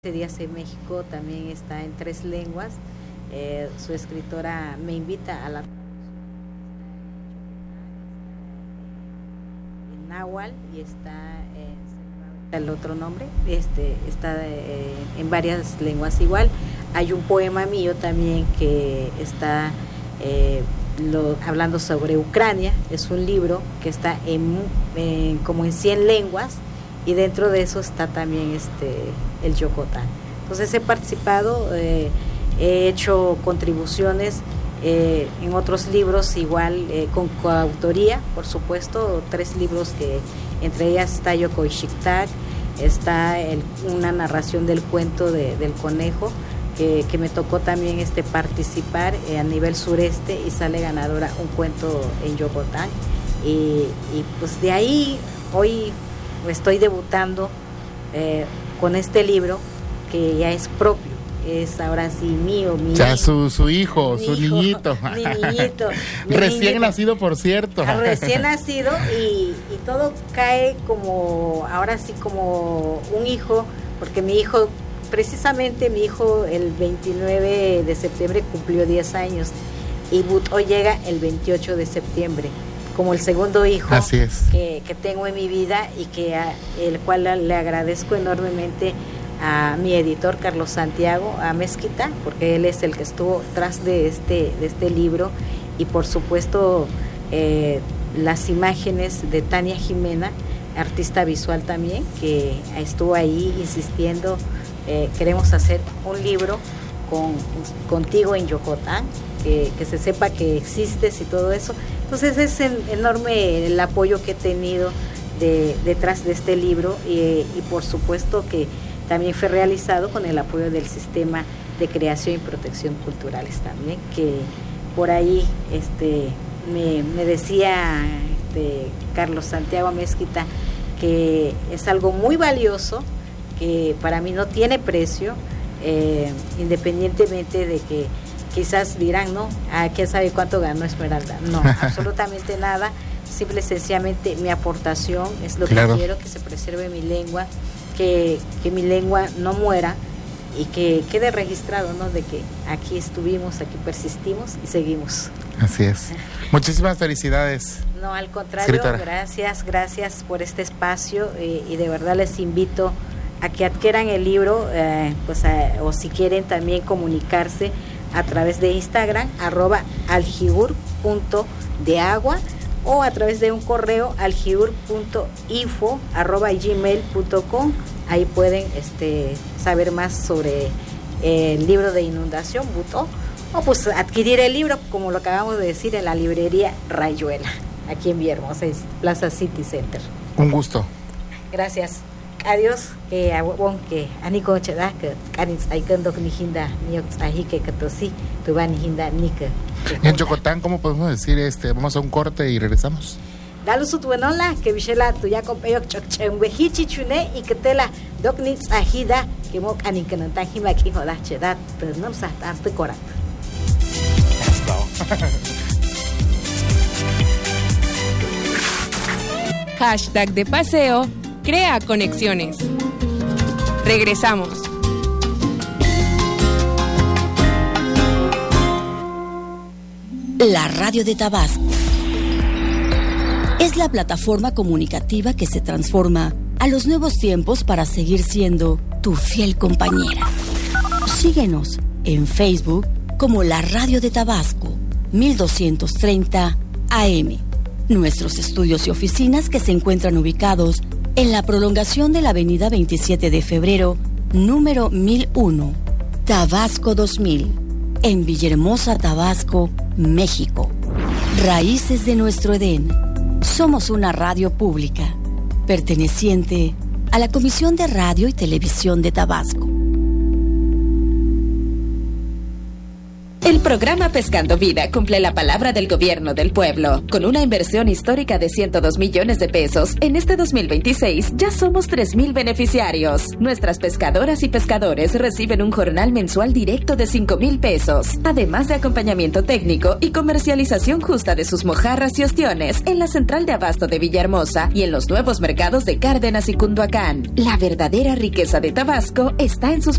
días en México, también está en 3 lenguas. Su escritora me invita a la en náhuatl y está el otro nombre, está en varias lenguas igual. Hay un poema mío también que está hablando sobre Ucrania. Es un libro que está como en 100 lenguas, y dentro de eso está también el Yokotán. Entonces he participado, he hecho contribuciones en otros libros igual, con coautoría, por supuesto, 3 libros que entre ellas está Yokoishiktak, está una narración del cuento del conejo, que me tocó también participar a nivel sureste, y sale ganadora un cuento en Yokotán, y pues de ahí hoy estoy debutando con este libro que ya es propio, es ahora sí mío. Ya su hijo, su niñito. Mi niñito. Recién nacido, por cierto. Recién nacido, y todo cae como, ahora sí, como un hijo, porque precisamente mi hijo el 29 de septiembre cumplió 10 años, y Buto llega el 28 de septiembre. Como el segundo hijo. Así es. que tengo en mi vida, y el cual le agradezco enormemente a mi editor Carlos Santiago a Mezquita, porque él es el que estuvo tras de este libro, y por supuesto las imágenes de Tania Jimena, artista visual también, que estuvo ahí insistiendo. Queremos hacer un libro contigo en Yokotán, que se sepa que existes y todo eso. Entonces es enorme el apoyo que he tenido detrás de este libro, y por supuesto que también fue realizado con el apoyo del Sistema de Creación y Protección Culturales también, que por ahí me decía Carlos Santiago Mezquita que es algo muy valioso, que para mí no tiene precio, independientemente de que quizás dirán, ¿no? ¿Quién sabe cuánto ganó Esmeralda? No, absolutamente nada. Simple y sencillamente mi aportación es lo claro. Que quiero, que se preserve mi lengua, que mi lengua no muera, y que quede registrado, ¿no? De que aquí estuvimos, aquí persistimos y seguimos. Así es. Muchísimas felicidades. No, al contrario, escritora. Gracias por este espacio, y de verdad les invito a que adquieran el libro, o si quieren también comunicarse a través de Instagram, @aljigur.deagua, o a través de un correo aljigur.info@gmail.com. Ahí pueden saber más sobre el libro de inundación, Buto, o pues adquirir el libro, como lo acabamos de decir, en la librería Rayuela, aquí en Villahermosa, Plaza City Center. Un gusto. Gracias. Adiós. Que Aniko Cheda, que Karin Aikando Nihinda, Niok Ahike Katosi, Tuban Hinda Nika. En Yokotán, ¿cómo podemos decir vamos a un corte y regresamos? Dalusut Wenola, que Vishela Tuya Compeyok Chokchenwehichi Chune, y que tela Doknitz Ahida, que Mok Anikanantan Himaki Hoda Chedat, Ternamsa Tante Korat. Hashtag de paseo, crea conexiones. Regresamos. La Radio de Tabasco es la plataforma comunicativa que se transforma a los nuevos tiempos para seguir siendo tu fiel compañera. Síguenos en Facebook como La Radio de Tabasco, 1230 AM. Nuestros estudios y oficinas, que se encuentran ubicados en la prolongación de la avenida 27 de febrero, número 1001, Tabasco 2000, en Villahermosa, Tabasco, México. Raíces de nuestro Edén. Somos una radio pública, perteneciente a la Comisión de Radio y Televisión de Tabasco. El programa Pescando Vida cumple la palabra del gobierno del pueblo. Con una inversión histórica de 102 millones de pesos, en este 2026 ya somos 3,000 beneficiarios. Nuestras pescadoras y pescadores reciben un jornal mensual directo de 5,000 pesos, además de acompañamiento técnico y comercialización justa de sus mojarras y ostiones en la central de abasto de Villahermosa y en los nuevos mercados de Cárdenas y Cunduacán. La verdadera riqueza de Tabasco está en sus